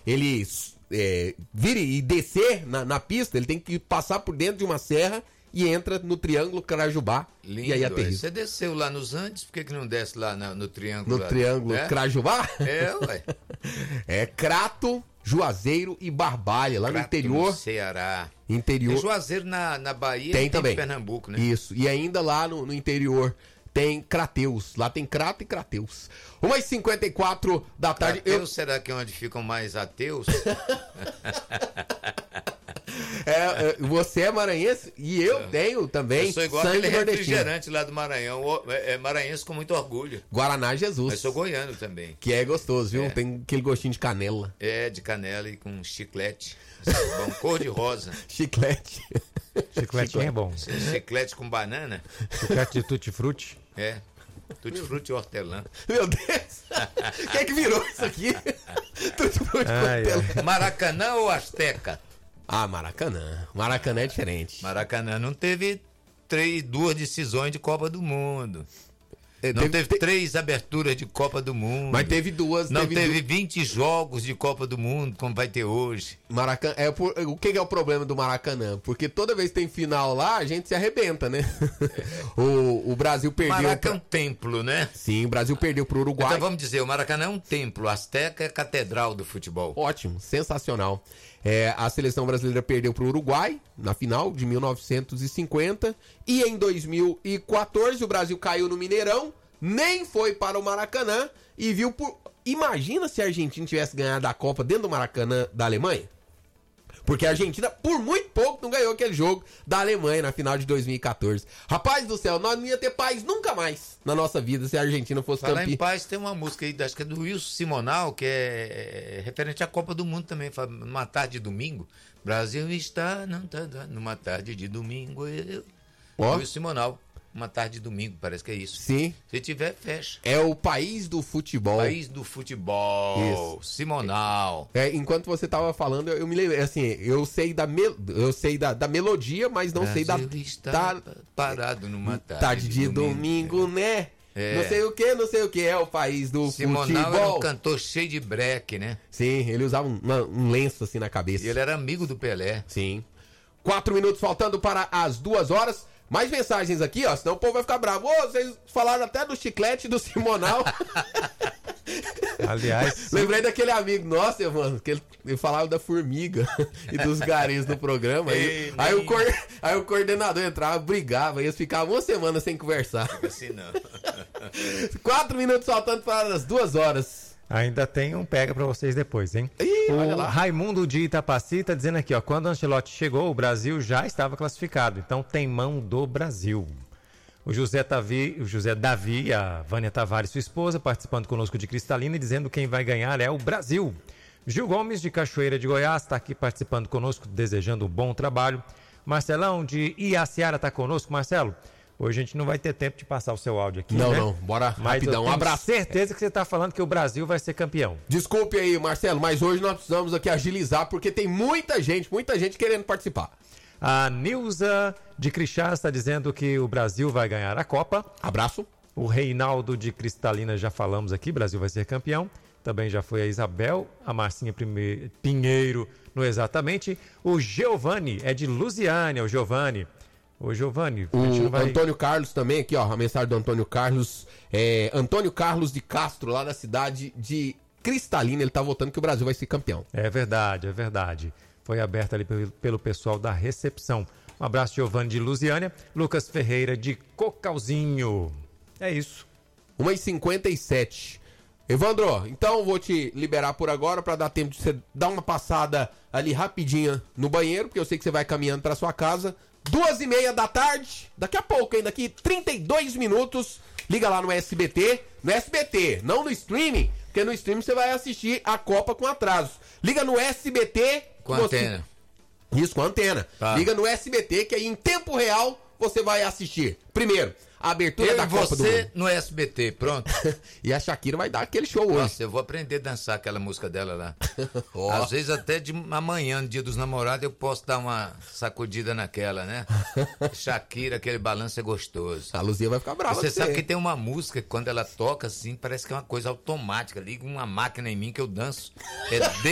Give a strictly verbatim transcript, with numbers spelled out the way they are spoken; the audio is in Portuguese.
ele é, vir e descer na, na pista, ele tem que passar por dentro de uma serra e entra no Triângulo Crajubá. Lindo, e aí aterriza. Você desceu lá nos Andes, por que, que não desce lá na, no Triângulo? No lá, Triângulo né? Crajubá? É, ué. É Crato, Juazeiro e Barbalha, lá Crato, no interior. no Ceará. Interior. Tem Juazeiro na, na Bahia Tem e também. em Pernambuco, né? Isso. E ainda lá no, no interior tem Crateus. Lá tem Crato e Crateus. uma e cinquenta e quatro da tarde. Crateus, Eu... será que é onde ficam mais ateus? É, você é maranhense e eu é. tenho também. Eu sou igual sangue aquele nordestino. refrigerante lá do Maranhão. É, é maranhense com muito orgulho. Guaraná Jesus. Mas sou goiano também. Que é gostoso, viu? É. Tem aquele gostinho de canela. É, de canela e com chiclete. Bom, cor de rosa. Chiclete. Chiclete é bom. Chiclete com banana. Chiclete de tutti-frutti. É. Tutti-frutti e hortelã. Meu Deus! Quem é que virou isso aqui? Tutti-frutti e hortelã. Maracanã ou Azteca? Ah, Maracanã. Maracanã é diferente. Maracanã não teve três, duas decisões de Copa do Mundo. Não teve, teve te... três aberturas de Copa do Mundo. Mas teve duas. Não teve, teve du... vinte jogos de Copa do Mundo, como vai ter hoje. Maracanã. É por... O que é o problema do Maracanã? Porque toda vez que tem final lá, a gente se arrebenta, né? É. o, o Brasil perdeu. Maracanã é um pra... templo, né? Sim, o Brasil perdeu pro Uruguai. Então vamos dizer, o Maracanã é um templo, a Azteca é a catedral do futebol. Ótimo, sensacional. É, a seleção brasileira perdeu pro Uruguai na final de mil novecentos e cinquenta. E em dois mil e quatorze o Brasil caiu no Mineirão. Nem foi para o Maracanã e viu por... Imagina se a Argentina tivesse ganhado a Copa dentro do Maracanã da Alemanha. Porque a Argentina, por muito pouco, não ganhou aquele jogo da Alemanha na final de dois mil e quatorze. Rapaz do céu, nós não ia ter paz nunca mais na nossa vida se a Argentina fosse campeã. Falar em paz, tem uma música aí, acho que é do Wilson Simonal, que é referente à Copa do Mundo também. Fala, numa tarde de domingo, Brasil está, não tá, numa tarde de domingo, eu... Ó. Wilson Simonal. Uma tarde de domingo, parece que é isso. Sim. Se tiver, fecha. É o país do futebol. País do futebol. Isso. Simonal. É, enquanto você tava falando, eu, eu me lembrei, assim, eu sei da, mel, eu sei da, da melodia, mas não Brasil sei da... está da parado numa tarde, tarde de, de domingo, domingo né? É. Não sei o que, não sei o que, é o país do Simonal futebol. Era um cantor cheio de breque, né? Sim, ele usava um, uma, um lenço assim na cabeça. E ele era amigo do Pelé. Sim. Quatro minutos faltando para as duas horas. Mais mensagens aqui, ó, senão o povo vai ficar bravo. Ô, vocês falaram até do chiclete do Simonal. Aliás... Lembrei daquele amigo nosso, mano, que ele, ele falava da formiga e dos garis no programa. Ei, aí, aí, o cor, aí o coordenador entrava, brigava, e eles ficavam uma semana sem conversar. Fica assim não. Quatro minutos faltando para as duas horas. Ainda tem um pega pra vocês depois, hein? Ih, o olha lá. Raimundo de Itapaci tá dizendo aqui, ó, quando o Ancelotti chegou, o Brasil já estava classificado, então tem mão do Brasil. O José, Tavi, o José Davi, a Vânia Tavares, sua esposa, participando conosco de Cristalina e dizendo que quem vai ganhar é o Brasil. Gil Gomes, de Cachoeira de Goiás, está aqui participando conosco, desejando um bom trabalho. Marcelão, de Iaciara, está conosco. Marcelo, hoje a gente não vai ter tempo de passar o seu áudio aqui, não, né? Não, bora mas rapidão, um abraço. Certeza que você está falando que o Brasil vai ser campeão. Desculpe aí, Marcelo, mas hoje nós precisamos aqui agilizar, porque tem muita gente, muita gente querendo participar. A Nilza de Crixás está dizendo que o Brasil vai ganhar a Copa. Abraço. O Reinaldo de Cristalina, já falamos aqui, Brasil vai ser campeão. Também já foi a Isabel, a Marcinha Prime... Pinheiro, no Exatamente. O Giovanni, é de Lusiânia, o Giovanni. Ô, Giovanni, o a gente não vai... Antônio Carlos também, aqui, ó, a mensagem do Antônio Carlos. É, Antônio Carlos de Castro, lá da cidade de Cristalina, ele tá votando que o Brasil vai ser campeão. É verdade, é verdade. Foi aberta ali pelo, pelo pessoal da recepção. Um abraço, Giovanni de Lusiânia. Lucas Ferreira de Cocalzinho. É isso. uma e cinquenta e sete. Evandro, então vou te liberar por agora para dar tempo de você dar uma passada ali rapidinha no banheiro, porque eu sei que você vai caminhando para sua casa. Duas e meia da tarde, daqui a pouco, hein? Daqui trinta e dois minutos, liga lá no S B T. No S B T, não no streaming, porque no streaming você vai assistir a Copa com atraso. Liga no S B T... Com você... antena. Isso, com antena. Tá. Liga no S B T, que aí em tempo real você vai assistir. Primeiro, a abertura eu da e Copa do Mundo. você no S B T, pronto. E a Shakira vai dar aquele show hoje. Nossa, eu vou aprender a dançar aquela música dela lá. Oh. Às vezes até de amanhã, no dia dos namorados, eu posso dar uma sacudida naquela, né? Shakira, aquele balanço é gostoso. A Luzia vai ficar brava. Você sabe que tem uma música que quando ela toca assim, parece que é uma coisa automática. Liga uma máquina em mim que eu danço. É